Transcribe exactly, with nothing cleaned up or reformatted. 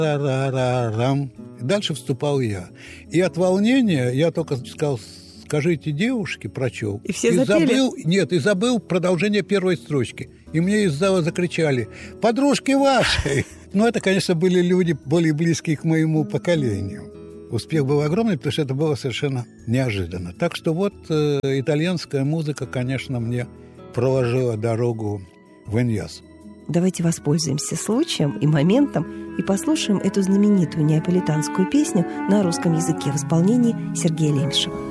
ра-ра-ра-рам. Дальше вступал я. И от волнения я только сказал: «Скажите, девушке», прочел. И все и запели? забыл, нет, и забыл продолжение первой строчки. И мне из зала закричали: «Подружки ваши!» Ну, это, конечно, были люди более близкие к моему поколению. Успех был огромный, потому что это было совершенно неожиданно. Так что вот э, итальянская музыка, конечно, мне проложила дорогу в Иньяс. Давайте воспользуемся случаем и моментом и послушаем эту знаменитую неаполитанскую песню на русском языке в исполнении Сергея Лемешева.